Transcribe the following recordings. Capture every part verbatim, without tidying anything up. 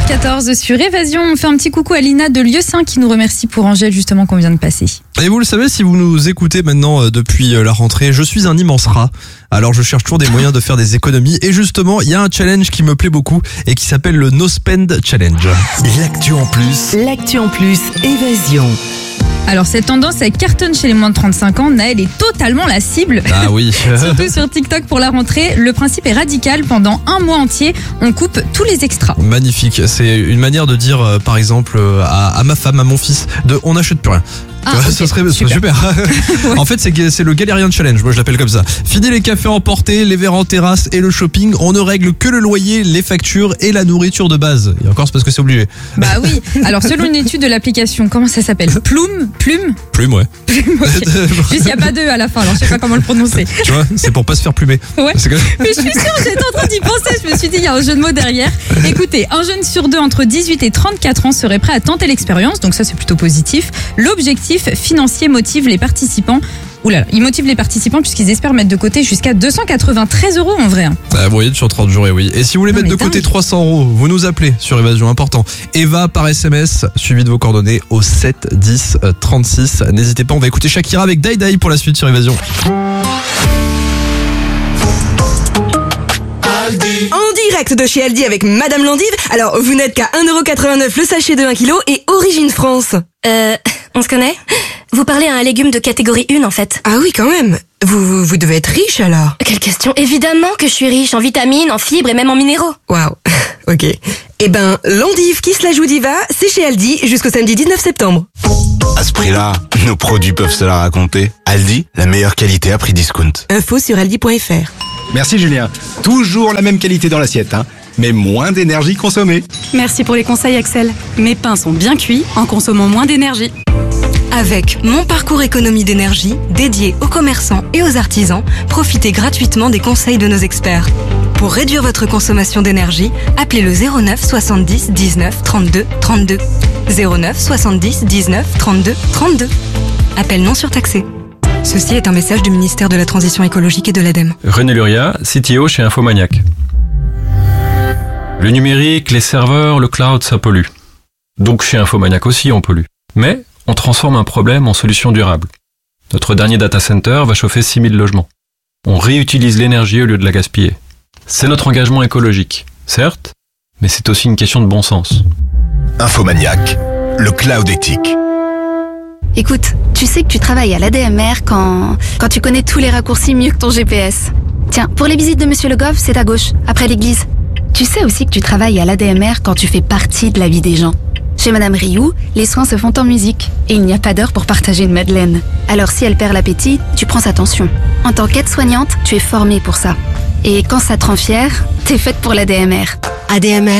heures quatorze sur Évasion. On fait un petit coucou à Lina de Lieusaint qui nous remercie pour Angèle justement qu'on vient de passer. Et vous le savez, si vous nous écoutez maintenant depuis la rentrée, je suis un immense rat. Alors je cherche toujours des moyens de faire des économies. Et justement, il y a un challenge qui me plaît beaucoup et qui s'appelle le No Spend Challenge. L'actu en plus. L'actu en plus, Évasion. Alors cette tendance, elle cartonne chez les moins de trente-cinq ans. Naël est totalement la cible. Ah oui. Surtout sur TikTok pour la rentrée. Le principe est radical. Pendant un mois entier, on coupe tous les extras. Magnifique. C'est une manière de dire, euh, par exemple, euh, à, à ma femme, à mon fils, de on n'achète plus rien. Ah, ouais, okay, ça serait super. super. Ouais. En fait, c'est, c'est le Galérien Challenge, moi je l'appelle comme ça. Fini les cafés emportés, les verres en terrasse et le shopping. On ne règle que le loyer, les factures et la nourriture de base. Et encore, c'est parce que c'est obligé. Bah oui. Alors, selon une étude de l'application, comment ça s'appelle ? Plume Plume Plume, ouais. Plume, ok. Juste, il n'y a pas deux à la fin, alors je sais pas comment le prononcer. Tu vois, c'est pour pas se faire plumer. Ouais. C'est que... Mais je suis sûre, j'étais en train d'y penser. Je me suis dit, il y a un jeu de mots derrière. Écoutez, un jeune sur deux entre dix-huit et trente-quatre ans serait prêt à tenter l'expérience. Donc ça, c'est plutôt positif. L'objectif financier motive les participants. Oula, il motive les participants puisqu'ils espèrent mettre de côté jusqu'à deux cent quatre-vingt-treize euros en vrai. Ah, vous voyez, sur trente jours, et oui. Et si vous voulez Non, mettre de dingue. côté trois cents euros, vous nous appelez sur Évasion, important. Eva par S M S, suivi de vos coordonnées au sept dix trente-six. N'hésitez pas, on va écouter Shakira avec Dai Dai pour la suite sur Évasion. En direct de chez Aldi avec Madame Landive. Alors, vous n'êtes qu'à un euro quatre-vingt-neuf le sachet de un kilo et Origine France. Euh, on se connaît ? Vous parlez à un légume de catégorie un en fait. Ah oui, quand même. Vous, vous, vous devez être riche alors. Quelle question ? Évidemment que je suis riche en vitamines, en fibres et même en minéraux. Waouh. Ok. Eh ben, Landive qui se la joue diva, c'est chez Aldi jusqu'au samedi dix-neuf septembre. À ce prix-là, nos produits peuvent se la raconter. Aldi, la meilleure qualité à prix discount. Info sur aldi point f r. Merci Julien. Toujours la même qualité dans l'assiette, hein, mais moins d'énergie consommée. Merci pour les conseils Axel. Mes pains sont bien cuits en consommant moins d'énergie. Avec Mon Parcours Économie d'énergie, dédié aux commerçants et aux artisans, profitez gratuitement des conseils de nos experts. Pour réduire votre consommation d'énergie, appelez le zéro neuf soixante-dix dix-neuf trente-deux trente-deux. zéro neuf soixante-dix dix-neuf trente-deux trente-deux. Appel non surtaxé. Ceci est un message du ministère de la Transition écologique et de l'ADEME. René Luria, C T O chez Infomaniac. Le numérique, les serveurs, le cloud, ça pollue. Donc chez Infomaniac aussi, on pollue. Mais on transforme un problème en solution durable. Notre dernier data center va chauffer six mille logements. On réutilise l'énergie au lieu de la gaspiller. C'est notre engagement écologique, certes, mais c'est aussi une question de bon sens. Infomaniac, le cloud éthique. Écoute, tu sais que tu travailles à l'A D M R quand, quand tu connais tous les raccourcis mieux que ton G P S. Tiens, pour les visites de Monsieur Le Goff, c'est à gauche, après l'église. Tu sais aussi que tu travailles à l'A D M R quand tu fais partie de la vie des gens. Chez Madame Rioux, les soins se font en musique et il n'y a pas d'heure pour partager une madeleine. Alors si elle perd l'appétit, tu prends sa tension. En tant qu'aide-soignante, tu es formée pour ça. Et quand ça te rend fière, t'es faite pour l'A D M R. A D M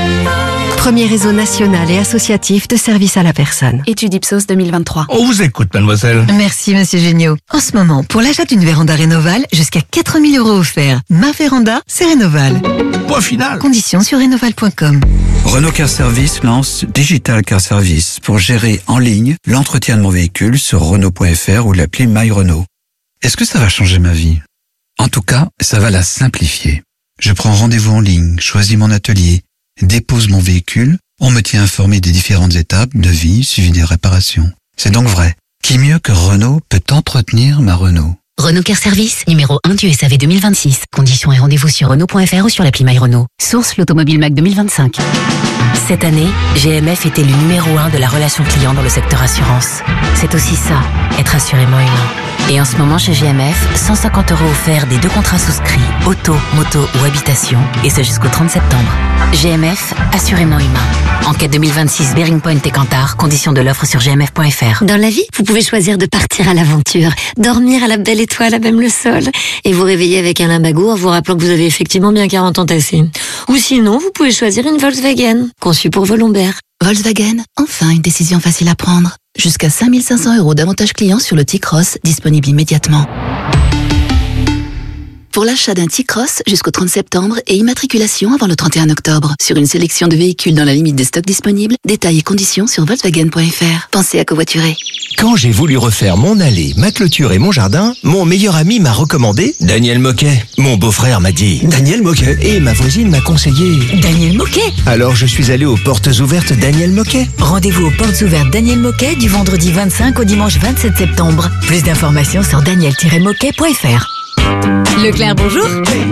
R, premier réseau national et associatif de services à la personne. Étude Ipsos deux mille vingt-trois. On vous écoute, mademoiselle. Merci, monsieur Géniaud. En ce moment, pour l'achat d'une véranda Rénoval, jusqu'à quatre mille euros offerts. Ma véranda, c'est Rénoval. Point final. Conditions sur rénoval point com. Renault Car Service lance Digital Car Service pour gérer en ligne l'entretien de mon véhicule sur Renault point f r ou l'appli My Renault. Est-ce que ça va changer ma vie ? En tout cas, ça va la simplifier. Je prends rendez-vous en ligne, choisis mon atelier, dépose mon véhicule, on me tient informé des différentes étapes, devis, suivi des réparations. C'est donc vrai. Qui mieux que Renault peut entretenir ma Renault ? Renault Car Service, numéro un du S A V deux mille vingt-six. Conditions et rendez-vous sur Renault point f r ou sur l'appli My Renault. Source l'Automobile Mac deux mille vingt-cinq. Cette année, G M F est élu numéro un de la relation client dans le secteur assurance. C'est aussi ça, être assurément humain. Et en ce moment chez G M F, cent cinquante euros offerts des deux contrats souscrits, auto, moto ou habitation, et ce jusqu'au trente septembre. G M F, assurément humain. Enquête deux mille vingt-six, Bearing Point et Kantar, conditions de l'offre sur g m f point f r. Dans la vie, vous pouvez choisir de partir à l'aventure, dormir à la belle étoile à même le sol, et vous réveiller avec un limbago en vous rappelant que vous avez effectivement bien quarante ans tassés. Ou sinon, vous pouvez choisir une Volkswagen, conçue pour vos lombaires. Volkswagen, enfin une décision facile à prendre. Jusqu'à cinq mille cinq cents euros d'avantages clients sur le T-Cross, disponible immédiatement. Pour l'achat d'un T-Cross jusqu'au trente septembre et immatriculation avant le trente et un octobre. Sur une sélection de véhicules dans la limite des stocks disponibles. Détails et conditions sur Volkswagen point F R. Pensez à covoiturer. Quand j'ai voulu refaire mon allée, ma clôture et mon jardin, mon meilleur ami m'a recommandé Daniel Moquet. Mon beau-frère m'a dit Daniel Moquet. Et ma voisine m'a conseillé Daniel Moquet. Alors je suis allé aux portes ouvertes Daniel Moquet. Rendez-vous aux portes ouvertes Daniel Moquet du vendredi vingt-cinq au dimanche vingt-sept septembre. Plus d'informations sur daniel tiret moquet point F R. Leclerc, bonjour.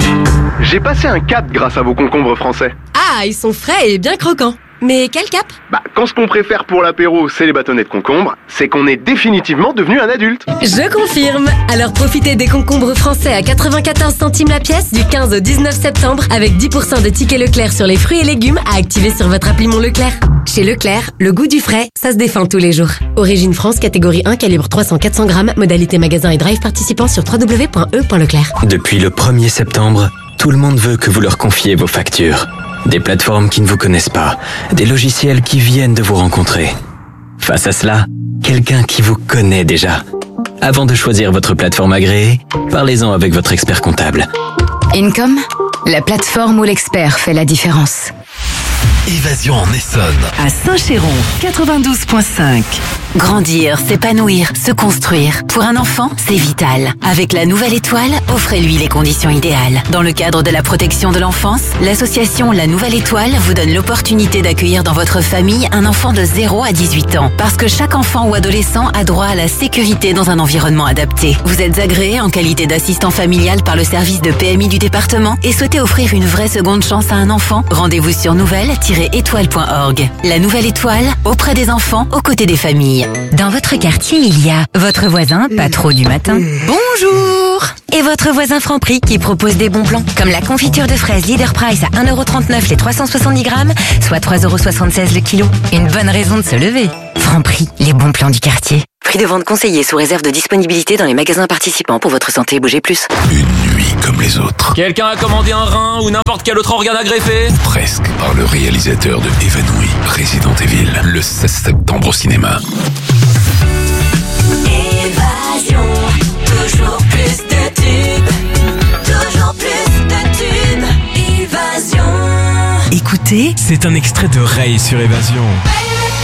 J'ai passé un cap grâce à vos concombres français. Ah, ils sont frais et bien croquants. Mais quel cap? Bah, quand ce qu'on préfère pour l'apéro, c'est les bâtonnets de concombre, c'est qu'on est définitivement devenu un adulte. Je confirme. Alors profitez des concombres français à quatre-vingt-quatorze centimes la pièce du quinze au dix-neuf septembre avec dix pour cent de tickets Leclerc sur les fruits et légumes à activer sur votre appli Mon Leclerc. Chez Leclerc, le goût du frais, ça se défend tous les jours. Origine France, catégorie un, calibre trois cents à quatre cents grammes, modalité magasin et drive participant sur w w w point e point leclerc. Depuis le premier septembre, tout le monde veut que vous leur confiez vos factures. Des plateformes qui ne vous connaissent pas, des logiciels qui viennent de vous rencontrer. Face à cela, quelqu'un qui vous connaît déjà. Avant de choisir votre plateforme agréée, parlez-en avec votre expert comptable. Income, la plateforme où l'expert fait la différence. Évasion en Essonne. À Saint-Chéron, quatre-vingt-douze virgule cinq. Grandir, s'épanouir, se construire. Pour un enfant, c'est vital. Avec la Nouvelle Étoile, offrez-lui les conditions idéales. Dans le cadre de la protection de l'enfance, l'association La Nouvelle Étoile vous donne l'opportunité d'accueillir dans votre famille un enfant de zéro à dix-huit ans. Parce que chaque enfant ou adolescent a droit à la sécurité dans un environnement adapté. Vous êtes agréé en qualité d'assistant familial par le service de P M I du département et souhaitez offrir une vraie seconde chance à un enfant? Rendez-vous sur nouvelle tiret étoile point org. La Nouvelle Étoile, auprès des enfants, aux côtés des familles. Dans votre quartier, il y a votre voisin, pas trop du matin. Bonjour! Et votre voisin Franprix qui propose des bons plans, comme la confiture de fraises Leader Price à un euro trente-neuf les trois cent soixante-dix grammes, soit trois euros soixante-seize le kilo. Une bonne raison de se lever. Franprix, les bons plans du quartier. Prix de vente conseillé sous réserve de disponibilité dans les magasins participants. Pour votre santé, bougez plus. Une nuit comme les autres. Quelqu'un a commandé un rein ou n'importe quel autre organe à greffer? Presque. Par le réalisateur de Évanoui, Resident Evil, le seize septembre au cinéma. Évasion, toujours plus de tubes, toujours plus de tubes. Évasion. Écoutez, c'est un extrait de Ray sur Évasion.